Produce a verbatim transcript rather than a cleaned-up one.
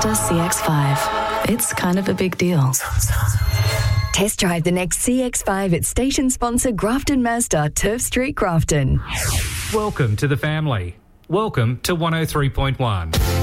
Mazda C X five. It's kind of a big deal. Test drive the next C X five at station sponsor Grafton Mazda, Turf Street, Grafton. Welcome to the family. Welcome to one oh three point one.